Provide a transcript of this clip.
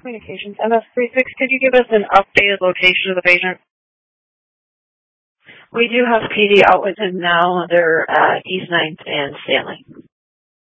Communications, MS36, could you give us an updated location of the patient? We do have PD out with him now. They're at East 9th and Stanley.